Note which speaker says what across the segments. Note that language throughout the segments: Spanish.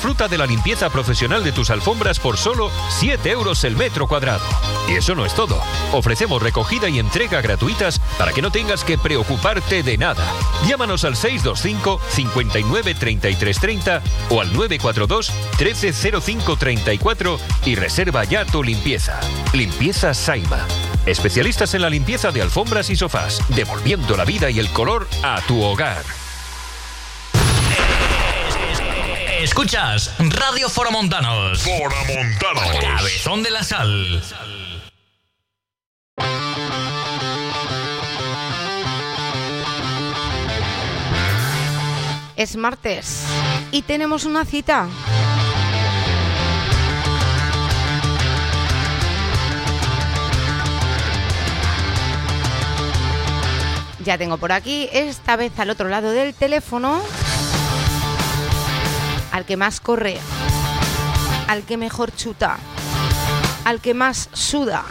Speaker 1: Disfruta de la limpieza profesional de tus alfombras por solo 7 euros el metro cuadrado. Y eso no es todo. Ofrecemos recogida y entrega gratuitas para que no tengas que preocuparte de nada. Llámanos al 625 59 33 30 o al 942 13 05 34 y reserva ya tu limpieza. Limpieza Saima. Especialistas en la limpieza de alfombras y sofás, devolviendo la vida y el color a tu hogar.
Speaker 2: Escuchas Radio Foramontanos.
Speaker 3: Foramontanos.
Speaker 2: Cabezón de la Sal.
Speaker 4: Es martes y tenemos una cita. Ya tengo por aquí, esta vez al otro lado del teléfono, al que más corre, al que mejor chuta, al que más suda.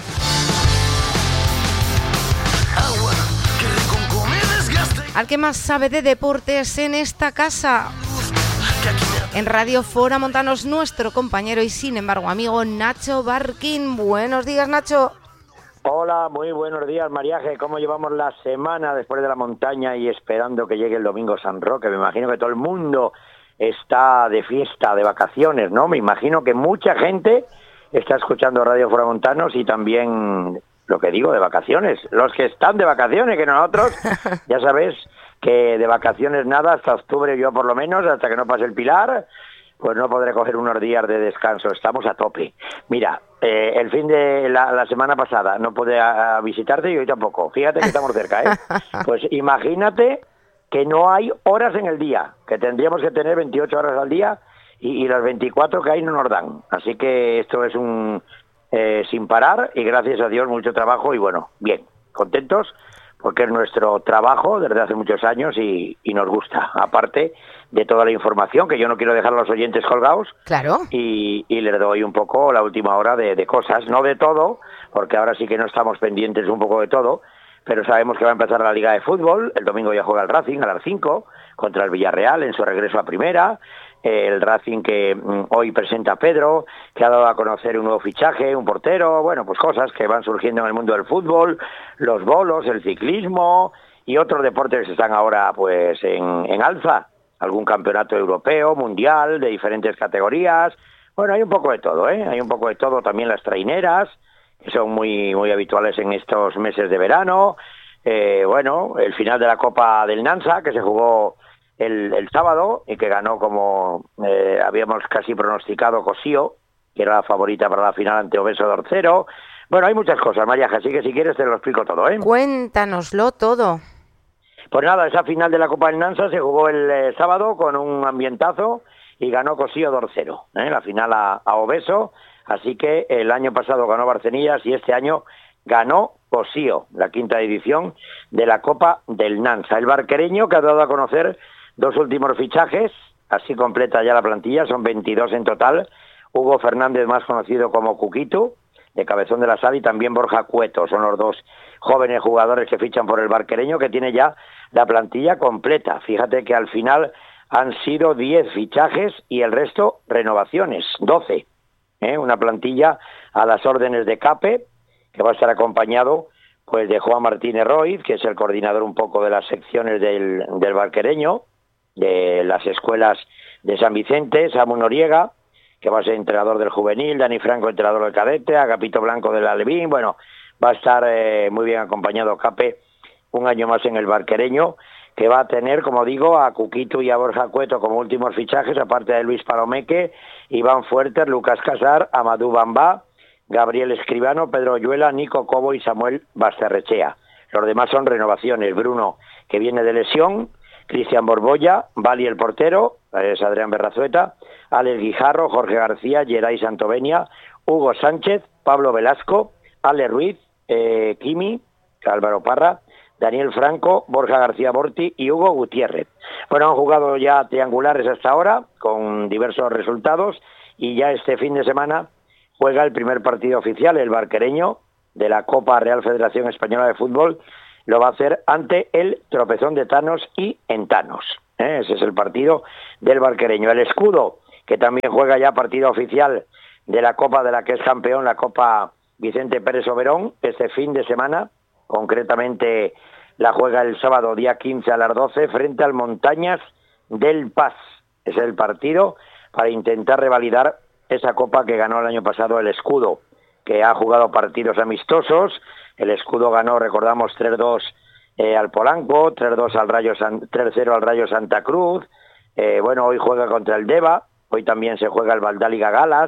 Speaker 4: Al que más sabe de deportes en esta casa. En Radio Foramontanos, nuestro compañero y sin embargo amigo Nacho Barquín. Buenos días, Nacho.
Speaker 5: Hola, muy buenos días, Mariaje. ¿Cómo llevamos la semana después de la montaña y esperando que llegue el domingo San Roque? Me imagino que todo el mundo está de fiesta, de vacaciones, ¿no? Me imagino que mucha gente está escuchando Radio Foramontanos y también, lo que digo, de vacaciones. Los que están de vacaciones, que nosotros, ya sabes que de vacaciones nada, hasta octubre yo por lo menos, hasta que no pase el Pilar, pues no podré coger unos días de descanso. Estamos a tope. Mira, el fin de la semana pasada no pude visitarte y hoy tampoco. Fíjate que estamos cerca, ¿eh? Pues imagínate que no hay horas en el día, que tendríamos que tener 28 horas al día y las 24 que hay no nos dan. Así que esto es un sin parar y gracias a Dios mucho trabajo y bueno, bien, contentos porque es nuestro trabajo desde hace muchos años y nos gusta, aparte de toda la información, que yo no quiero dejar a los oyentes colgados.
Speaker 4: Claro.
Speaker 5: Y les doy un poco la última hora de cosas, no de todo, porque ahora sí que no estamos pendientes un poco de todo, pero sabemos que va a empezar la Liga de Fútbol, el domingo ya juega el Racing a las 5 contra el Villarreal en su regreso a Primera, el Racing que hoy presenta a Pedro, que ha dado a conocer un nuevo fichaje, un portero, bueno, pues cosas que van surgiendo en el mundo del fútbol, los bolos, el ciclismo y otros deportes que están ahora pues en alza, algún campeonato europeo, mundial, de diferentes categorías. Bueno, hay un poco de todo, ¿eh? Hay un poco de todo, también las traineras, que son muy, muy habituales en estos meses de verano. Bueno, el final de la Copa del Nansa, que se jugó el sábado y que ganó como habíamos casi pronosticado Cosío, que era la favorita para la final ante Obeso de Orcero. Bueno, hay muchas cosas, Mariaja, así que si quieres te lo explico todo, ¿eh?
Speaker 4: Cuéntanoslo todo.
Speaker 5: Pues nada, esa final de la Copa del Nansa se jugó el sábado con un ambientazo y ganó Cosío de Orcero, la final a Obeso, así que el año pasado ganó Barcenillas y este año ganó Cosío, la quinta edición de la Copa del Nansa. El barquereño, que ha dado a conocer 2 últimos fichajes, así completa ya la plantilla, son 22 en total. Hugo Fernández, más conocido como Cuquito, de Cabezón de la Sal, y también Borja Cueto, son los 2 jóvenes jugadores que fichan por el barquereño, que tiene ya la plantilla completa. Fíjate que al final han sido 10 fichajes y el resto renovaciones, 12. Una plantilla a las órdenes de Cape, que va a estar acompañado pues de Juan Martínez Roiz, que es el coordinador un poco de las secciones del barquereño, de las escuelas de San Vicente, Samu Noriega, que va a ser entrenador del juvenil, Dani Franco, entrenador del cadete, Agapito Blanco del Alevín. Bueno, va a estar muy bien acompañado Cape un año más en el barquereño, que va a tener, como digo, a Cuquito y a Borja Cueto como últimos fichajes, aparte de Luis Palomeque, Iván Fuertes, Lucas Casar, Amadou Bamba, Gabriel Escribano, Pedro Oyuela, Nico Cobo y Samuel Basterrechea. Los demás son renovaciones. Bruno, que viene de lesión, Cristian Borbolla, Bali el portero, es Adrián Berrazueta, Alex Guijarro, Jorge García, Geray Santovenia, Hugo Sánchez, Pablo Velasco, Ale Ruiz, Kimi, Álvaro Parra, Daniel Franco, Borja García Borti y Hugo Gutiérrez. Bueno, han jugado ya triangulares hasta ahora, con diversos resultados, y ya este fin de semana juega el primer partido oficial, el barquereño, de la Copa Real Federación Española de Fútbol. Lo va a hacer ante el Tropezón de Tanos y en Tanos. Ese es el partido del barquereño. El escudo que también juega ya partido oficial de la Copa de la que es campeón, la Copa Vicente Pérez Oberón, este fin de semana, concretamente la juega el sábado día 15 a las 12 frente al Montañas del Paz. Es el partido para intentar revalidar esa copa que ganó el año pasado el Escudo, que ha jugado partidos amistosos. El Escudo ganó, recordamos, 3-2 al Polanco, 3-2 al 3-0 al Rayo Santa Cruz. Bueno, hoy juega contra el Deva, hoy también se juega el Valdáliga Galas.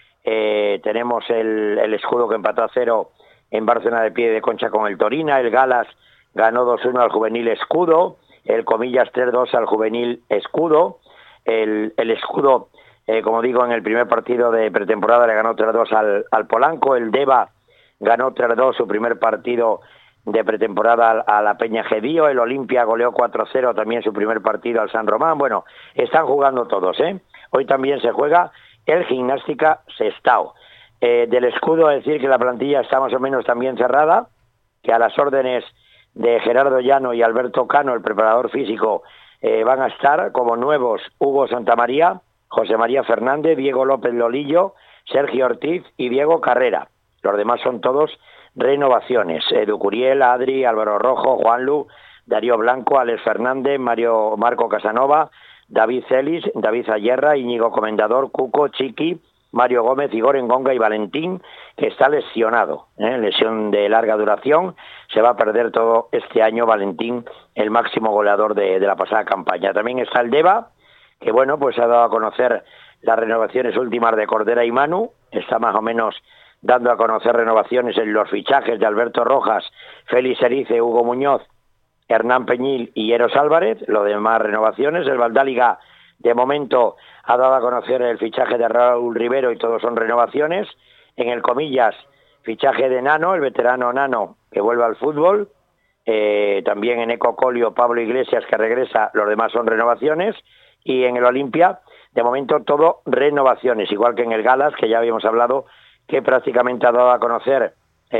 Speaker 5: Tenemos el Escudo que empató a 0 en Bárcena de Pie de Concha con el Torina. El Galas ganó 2-1 al Juvenil Escudo, el Comillas 3-2 al Juvenil Escudo. El Escudo, como digo, en el primer partido de pretemporada le ganó 3-2 al Polanco. El Deva ganó 3-2 su primer partido de pretemporada a la Peña Gedío. El Olimpia goleó 4-0 también su primer partido al San Román. Bueno, están jugando todos, ¿eh? Hoy también se juega el Gimnástica Sestao. Del Escudo, decir que la plantilla está más o menos también cerrada, que a las órdenes de Gerardo Llano y Alberto Cano, el preparador físico, van a estar como nuevos Hugo Santamaría, José María Fernández, Diego López Lolillo, Sergio Ortiz y Diego Carrera. Los demás son todos renovaciones. Edu Curiel, Adri, Álvaro Rojo, Juanlu, Darío Blanco, Alex Fernández, Marco Casanova, David Celis, David Ayerra, Íñigo Comendador, Cuco, Chiqui, Mario Gómez, Igor Engonga y Valentín, que está lesionado, lesión de larga duración. Se va a perder todo este año Valentín, el máximo goleador de la pasada campaña. También está el Deva, que bueno, pues ha dado a conocer las renovaciones últimas de Cordera y Manu. Está más o menos dando a conocer renovaciones en los fichajes de Alberto Rojas, Félix Erice, Hugo Muñoz, Hernán Peñil y Eros Álvarez. Lo demás renovaciones. El Valdáliga, de momento, ha dado a conocer el fichaje de Raúl Rivero y todos son renovaciones. En el Comillas, fichaje de Nano, el veterano Nano, que vuelve al fútbol. También en Ecocolio, Pablo Iglesias, que regresa. Los demás son renovaciones. Y en el Olimpia, de momento, todo renovaciones. Igual que en el Galas, que ya habíamos hablado, que prácticamente ha dado a conocer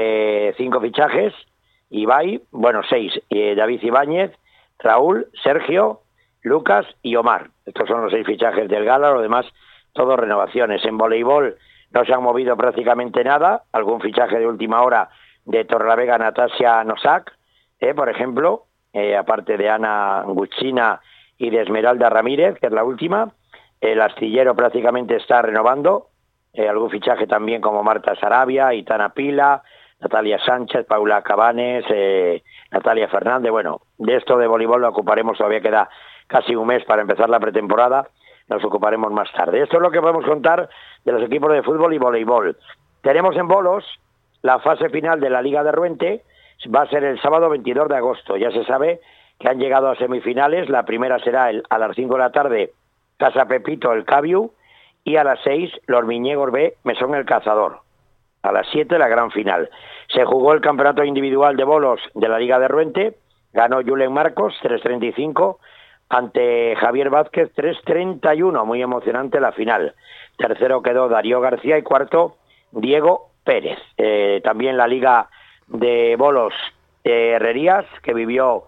Speaker 5: 5 fichajes. Ibai, bueno, 6. David Ibáñez, Raúl, Sergio, Lucas y Omar. Estos son los 6 fichajes del Gala, lo demás, todo renovaciones. En voleibol no se han movido prácticamente nada. Algún fichaje de última hora de Torrelavega, Natasia Nosak, por ejemplo, aparte de Ana Guchina y de Esmeralda Ramírez, que es la última. El Astillero prácticamente está renovando. Algún fichaje también como Marta Sarabia, Itana Pila, Natalia Sánchez, Paula Cabanes, Natalia Fernández. Bueno, de esto de voleibol lo ocuparemos, todavía queda casi un mes para empezar la pretemporada, nos ocuparemos más tarde. Esto es lo que podemos contar de los equipos de fútbol y voleibol. Tenemos en bolos la fase final de la Liga de Ruente, va a ser el sábado 22 de agosto. Ya se sabe que han llegado a semifinales. La primera será a las 5 de la tarde, Casa Pepito, el Cabiu, y a las 6, Los Miñegos B, Mesón el Cazador. A las 7, la gran final. Se jugó el campeonato individual de bolos de la Liga de Ruente, ganó Julen Marcos, 3.35, ante Javier Vázquez, 3.31, muy emocionante la final. Tercero quedó Darío García y cuarto, Diego Pérez. También la Liga de Bolos Herrerías, que vivió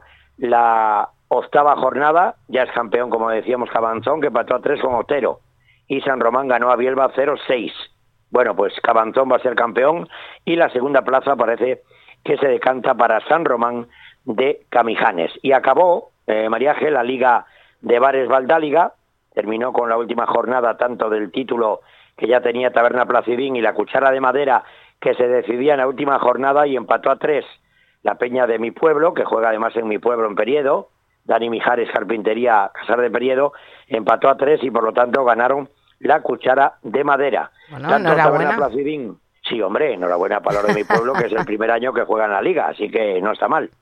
Speaker 5: la 8ª jornada, ya es campeón, como decíamos, Cabanzón, que empató a 3 con Otero, y San Román ganó a Bielba 0-6. Bueno, pues Cabanzón va a ser campeón y la segunda plaza parece que se decanta para San Román de Camijanes. Y acabó, María Ángel, la Liga de Bares Valdáliga, terminó con la última jornada tanto del título que ya tenía Taberna Placidín y la Cuchara de Madera, que se decidía en la última jornada, y empató a 3 la Peña de Mi Pueblo, que juega además en Mi Pueblo, en Periedo. Dani Mijares, Carpintería Casar de Periedo, empató a 3 y por lo tanto ganaron la Cuchara de Madera.
Speaker 4: Bueno,
Speaker 5: tanto
Speaker 4: enhorabuena.
Speaker 5: Taberna Placidín, sí, hombre, enhorabuena para los de Mi Pueblo, que es el primer año que juegan la Liga, así que no está mal.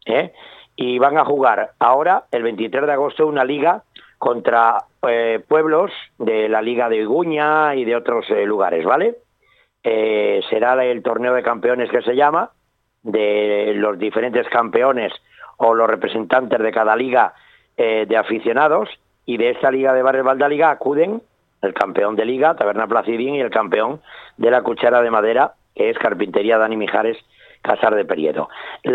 Speaker 5: Y van a jugar ahora, el 23 de agosto, una liga contra pueblos de la Liga de Iguña y de otros lugares, ¿vale? Será el torneo de campeones, que se llama, de los diferentes campeones o los representantes de cada liga de aficionados, y de esta Liga de Bares Valdáliga acuden el campeón de Liga, Taberna Placidín, y el campeón de la Cuchara de Madera, que es Carpintería Dani Mijares, Casar de Periedo.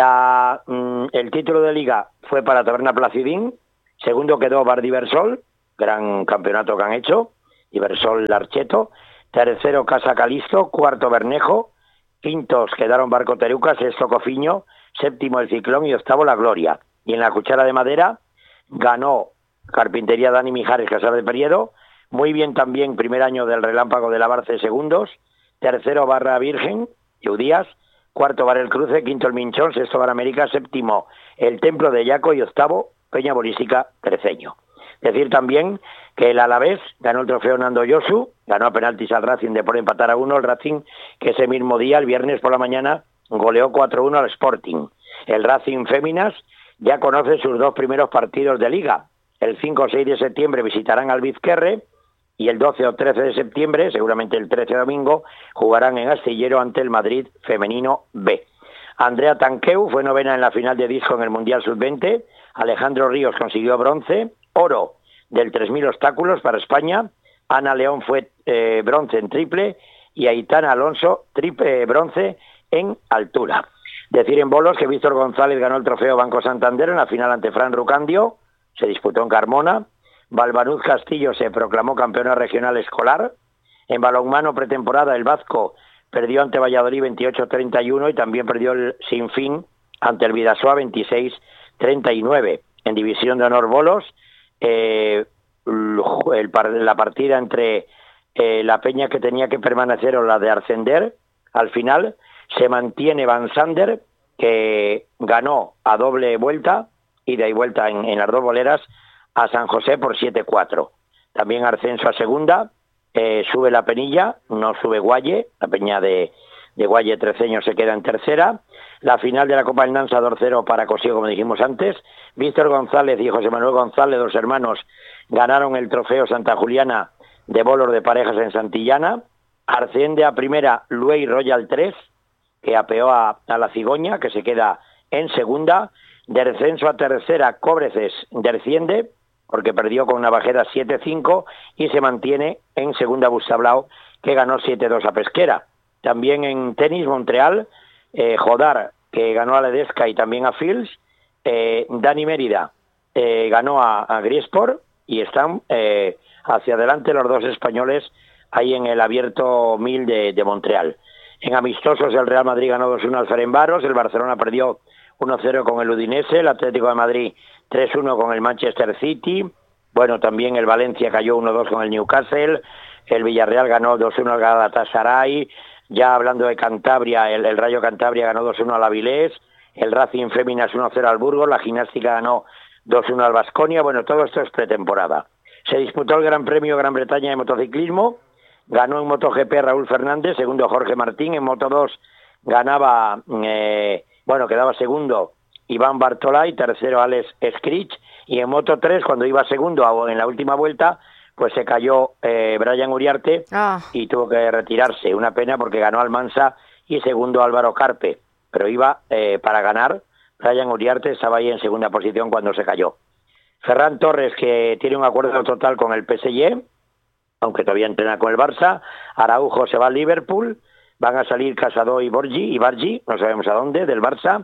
Speaker 5: El título de Liga fue para Taberna Placidín, segundo quedó Bar Diversol, gran campeonato que han hecho, Ibersol Larcheto, tercero Casa Calisto, cuarto Bernejo, quintos quedaron Barco Teruca, sexto Cofiño, séptimo El Ciclón y octavo La Gloria. Y en la cuchara de madera ganó Carpintería Dani Mijares Casar de Periedo, muy bien también primer año del Relámpago de la Barce, segundos, tercero Barra Virgen, Judías, cuarto Bar El Cruce, quinto El Minchón, sexto Bar América, séptimo El Templo de Yaco y octavo Peña Borística Treceño. Decir también que el Alavés ganó el trofeo Nando Yosu, ganó a penaltis al Racing de por empatar a 1, el Racing que ese mismo día, el viernes por la mañana, goleó 4-1 al Sporting. El Racing Féminas ya conoce sus 2 primeros partidos de Liga. El 5 o 6 de septiembre visitarán al Vizquerre y el 12 o 13 de septiembre, seguramente el 13 domingo, jugarán en Astillero ante el Madrid Femenino B. Andrea Tanqueu fue novena en la final de disco en el Mundial Sub-20, Alejandro Ríos consiguió bronce, oro del 3.000 obstáculos para España, Ana León fue bronce en triple y Aitana Alonso bronce en altura. Decir en bolos que Víctor González ganó el trofeo Banco Santander en la final ante Fran Rucandio, se disputó en Carmona. Balbanuz Castillo se proclamó campeona regional escolar. En balonmano pretemporada el Vasco perdió ante Valladolid 28-31 y también perdió el Sinfín ante el Vidasoa 26-39. En división de honor bolos, la partida entre la peña que tenía que permanecer o la de ascender, al final se mantiene Van Sander, que ganó a doble vuelta, ida y vuelta en las 2 boleras, a San José por 7-4. También ascenso a segunda, sube la Penilla, no sube Guaye, la peña de Guaye Treceño se queda en tercera. La final de la Copa del Nansa 2-0 para Cosío, como dijimos antes. Víctor González y José Manuel González, 2 hermanos, ganaron el trofeo Santa Juliana de bolos de parejas en Santillana. Asciende a primera Luey Royal 3, que apeó a la Cigoña, que se queda en segunda. Descenso a tercera, Cobreces desciende, porque perdió con Navajeda 7-5 y se mantiene en segunda Bustablao, que ganó 7-2 a Pesquera. También en tenis, Montreal, Jodar, que ganó a Ledesca y también a Fields. Dani Mérida ganó a Griesport y están hacia adelante los 2 españoles ahí en el abierto 1000 de Montreal. En amistosos el Real Madrid ganó 2-1 al Ferencváros, el Barcelona perdió 1-0 con el Udinese, el Atlético de Madrid 3-1 con el Manchester City, bueno, también el Valencia cayó 1-2 con el Newcastle, el Villarreal ganó 2-1 al Galatasaray, ya hablando de Cantabria, el Rayo Cantabria ganó 2-1 al Avilés, el Racing Féminas 1-0 al Burgos, la Gimnástica ganó 2-1 al Baskonia, bueno, todo esto es pretemporada. Se disputó el Gran Premio Gran Bretaña de motociclismo, ganó en MotoGP Raúl Fernández, segundo Jorge Martín, en Moto2 ganaba, quedaba segundo Iván Bartolay, tercero Alex Scritch, y en Moto3, cuando iba segundo en la última vuelta, pues se cayó Brian Uriarte y tuvo que retirarse. Una pena porque ganó Almansa y segundo Álvaro Carpe, pero iba para ganar. Brian Uriarte estaba ahí en segunda posición cuando se cayó. Ferran Torres, que tiene un acuerdo total con el PSG, aunque todavía entrena con el Barça. Araujo se va al Liverpool. Van a salir Casado y Bargi, no sabemos a dónde, del Barça.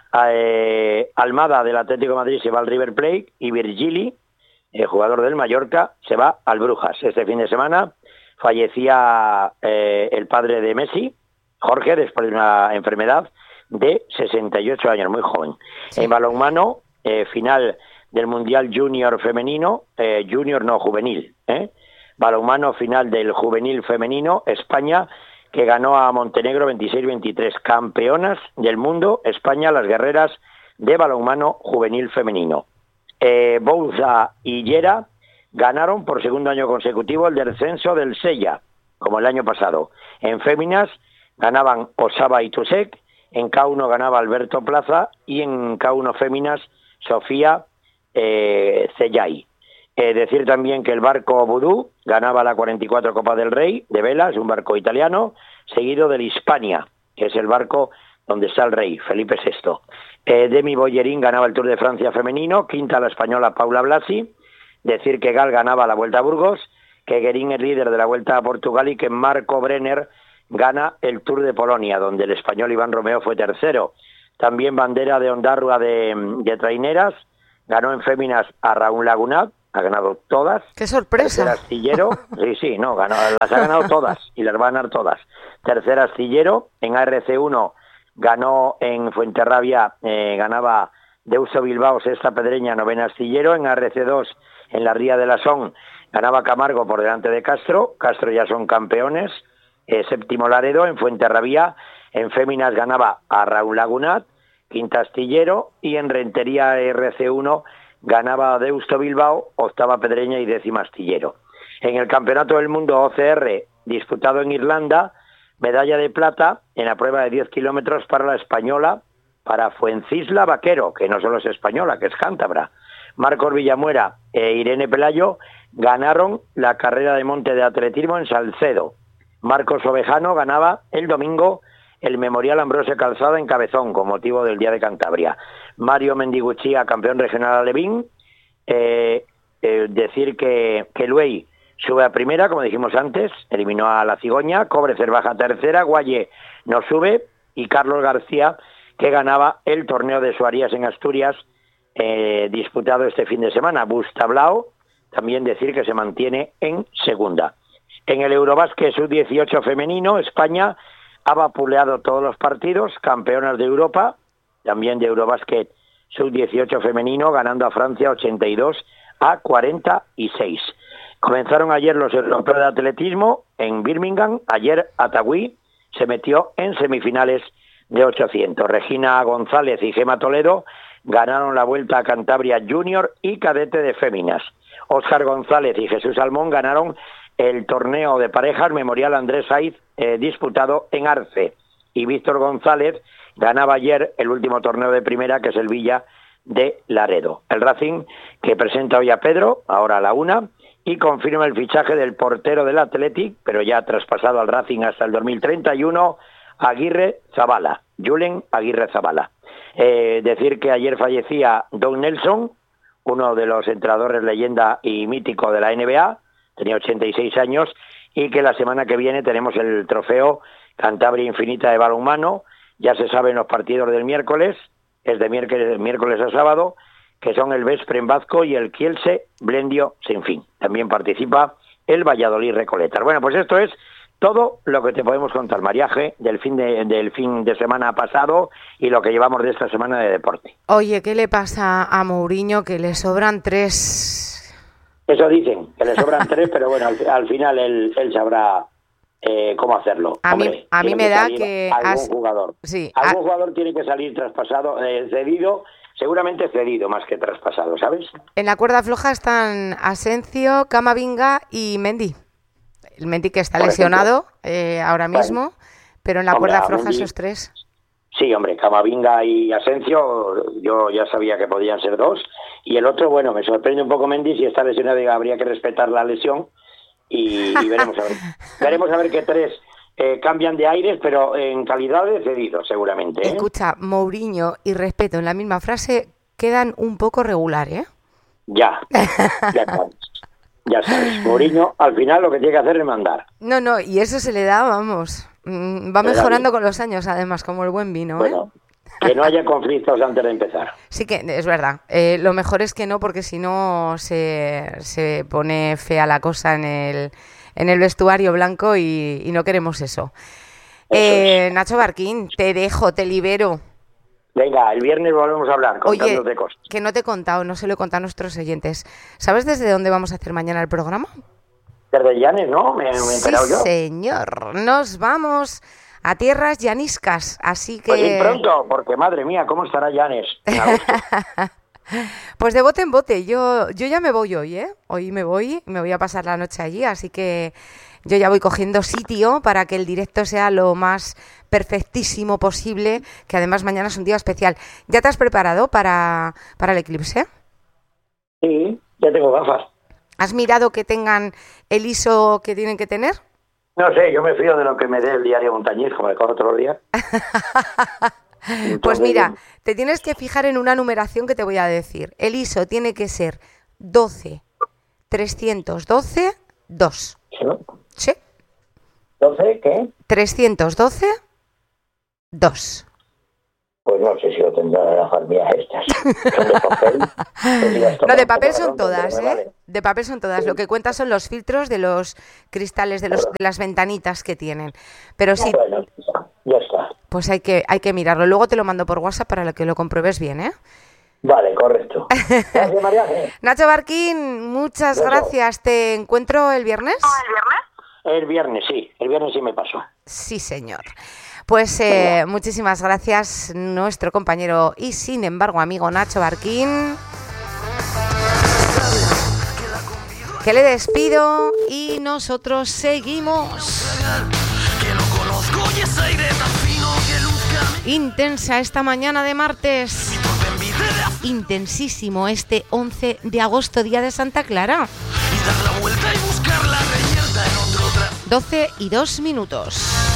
Speaker 5: Almada del Atlético de Madrid se va al River Plate y Virgili, el jugador del Mallorca, se va al Brujas. Este fin de semana fallecía el padre de Messi, Jorge, después de una enfermedad de 68 años, muy joven. Sí. En balonmano, final del Mundial Junior femenino, juvenil. Balonmano, final del juvenil femenino, España, que ganó a Montenegro 26-23. Campeonas del mundo, España, las guerreras de balonmano juvenil femenino. Bouza y Llera ganaron por segundo año consecutivo el descenso del Sella, como el año pasado. En féminas ganaban Osaba y Tusek, en K1 ganaba Alberto Plaza y en K1 féminas Sofía Cellay. Decir también que el barco Vudú ganaba la 44 Copa del Rey de vela, es un barco italiano, seguido del Hispania, que es el barco donde está el rey, Felipe VI. Demi Bollerín ganaba el Tour de Francia femenino, quinta la española Paula Blasi. Decir que Gal ganaba la Vuelta a Burgos, que Guerín es líder de la Vuelta a Portugal y que Marco Brenner gana el Tour de Polonia, donde el español Iván Romeo fue tercero. También bandera de Ondarrua de traineras, ganó en féminas a Raúl Lagunat, ha ganado todas.
Speaker 4: ¡Qué sorpresa!
Speaker 5: Tercer astillero, sí, no, las ha ganado todas y las va a ganar todas. Tercer astillero, en ARC1 ganó en Fuenterrabía, ganaba Deusto Bilbao, sexta Pedreña, novena astillero. En ARC2, en la Ría de la Son, ganaba Camargo por delante de Castro ya son campeones. Séptimo Laredo, en Fuenterrabía, en Féminas ganaba a Raúl Lagunat, quinta astillero, y en Rentería RC1 ganaba Deusto Bilbao, octava Pedreña y décima astillero. En el Campeonato del Mundo OCR, disputado en Irlanda, medalla de plata en la prueba de 10 kilómetros para la española, para Fuencisla Vaquero, que no solo es española, que es cántabra. Marcos Villamuera e Irene Pelayo ganaron la carrera de monte de atletismo en Salcedo. Marcos Ovejano ganaba el domingo el Memorial Ambrosio Calzada en Cabezón, con motivo del Día de Cantabria. Mario Mendiguchía, campeón regional alevín. Decir que Luey sube a primera, como dijimos antes, eliminó a la Cigoña. Cobrecer baja a tercera, Guaye no sube, y Carlos García, que ganaba el torneo de Suarías en Asturias, disputado este fin de semana. Bustablao, también decir que se mantiene en segunda. En el Eurobásquet sub-18 femenino, España ha vapuleado todos los partidos, campeonas de Europa, también de Eurobásquet sub-18 femenino, ganando a Francia 82-46. Comenzaron ayer los europeos de atletismo en Birmingham. Ayer Atagüí se metió en semifinales de 800. Regina González y Gema Toledo ganaron la Vuelta a Cantabria Junior y Cadete de Féminas. Óscar González y Jesús Salmón ganaron el torneo de parejas Memorial Andrés Saiz, disputado en Arce. Y Víctor González ganaba ayer el último torneo de primera, que es el Villa de Laredo. El Racing, que presenta hoy a Pedro, ahora a la 1, y confirma el fichaje del portero del Athletic, pero ya traspasado al Racing hasta el 2031, Aguirre Zabala, Julen Aguirre Zabala. Decir que ayer fallecía Don Nelson, uno de los entrenadores leyenda y mítico de la NBA, tenía 86 años, y que la semana que viene tenemos el trofeo Cantabria Infinita de balonmano. Ya se saben los partidos del miércoles, es de miércoles a sábado, que son el Veszprém Vasco y el Kielce Blendio Sinfín. También participa el Valladolid Recoletas. Bueno, pues esto es todo lo que te podemos contar, Mariaje, del fin de semana pasado y lo que llevamos de esta semana de deporte.
Speaker 4: Oye, ¿qué le pasa a Mourinho? Que le sobran 3...
Speaker 5: Eso dicen, que le sobran 3, pero bueno, al final él sabrá cómo hacerlo.
Speaker 4: A mí me da que...
Speaker 5: Algún jugador.
Speaker 4: Sí,
Speaker 5: algún jugador tiene que salir traspasado, cedido, seguramente cedido más que traspasado, ¿sabes?
Speaker 4: En la cuerda floja están Asencio, Camavinga y Mendy. El Mendy que está lesionado ahora mismo, pero en la cuerda floja
Speaker 5: Mendy,
Speaker 4: esos 3.
Speaker 5: Sí, hombre, Camavinga y Asencio, yo ya sabía que podían ser 2. Y el otro, bueno, me sorprende un poco Mendy, si está lesionado, habría que respetar la lesión y veremos a ver. Veremos a ver qué 3 cambian de aires, pero en calidad de cedido, seguramente.
Speaker 4: Escucha, Mourinho y respeto en la misma frase quedan un poco regular, ¿eh?
Speaker 5: Ya sabes. Mourinho, al final lo que tiene que hacer es mandar.
Speaker 4: No, y eso se le da, vamos, va mejorando con los años, además, como el buen vino, ¿eh? Bueno,
Speaker 5: que no haya conflictos antes de empezar.
Speaker 4: Sí que es verdad. Lo mejor es que no, porque si no se pone fea la cosa en el vestuario blanco y no queremos eso. Nacho Barquín, te dejo, te libero.
Speaker 5: Venga, el viernes volvemos a hablar, contándote cosas.
Speaker 4: Que no te he contado, no se lo he contado a nuestros oyentes. ¿Sabes desde dónde vamos a hacer mañana el programa?
Speaker 5: Desde Llanes, ¿no? Me he enterado yo.
Speaker 4: Sí, señor. Nos vamos a tierras llaniscas, así que...
Speaker 5: Pues ir pronto, porque madre mía, ¿cómo estará Llanes?
Speaker 4: Pues de bote en bote, yo ya me voy hoy, ¿eh? Hoy me voy a pasar la noche allí, así que yo ya voy cogiendo sitio para que el directo sea lo más perfectísimo posible, que además mañana es un día especial. ¿Ya te has preparado para el eclipse?
Speaker 5: Sí, ya tengo gafas.
Speaker 4: ¿Has mirado que tengan el ISO que tienen que tener?
Speaker 5: No sé, yo me fío de lo que me dé el diario Montañés, como me cojo todos los días. Entonces,
Speaker 4: pues mira, te tienes que fijar en una numeración que te voy a decir. El ISO tiene que ser 12-312-2.
Speaker 5: ¿Sí?
Speaker 4: ¿Sí?
Speaker 5: ¿12 qué?
Speaker 4: 312-2.
Speaker 5: Pues no sé si lo tendrá la farmacia estas. Son de papel.
Speaker 4: No, de papel son todas, ¿eh? Vale. De papel son todas. Sí. Lo que cuenta son los filtros de los cristales, de las ventanitas que tienen. Pero sí.
Speaker 5: Bueno, ya está.
Speaker 4: Pues hay que mirarlo. Luego te lo mando por WhatsApp para que lo compruebes bien, ¿eh?
Speaker 5: Vale, correcto. Gracias, Mariane.
Speaker 4: Nacho Barquín, muchas gracias. ¿Te encuentro el viernes?
Speaker 5: El viernes sí me pasó.
Speaker 4: Sí, señor. Pues muchísimas gracias, nuestro compañero y sin embargo amigo Nacho Barquín, que le despido y nosotros seguimos. Intensa esta mañana de martes. Intensísimo este 11 de agosto, día de Santa Clara. 12:02.